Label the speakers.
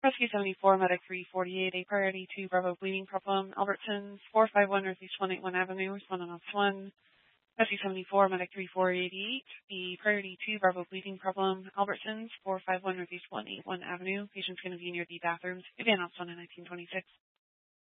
Speaker 1: Rescue 74, Medic 348, a priority 2 Bravo bleeding problem, Albertsons, 451 Northeast 181 Avenue, responding on 1. Rescue 74, Medic 3488, the priority 2 Bravo bleeding problem, Albertsons, 451 Northeast 181 Avenue. Patient's going to be near the bathrooms. Again, on 1926.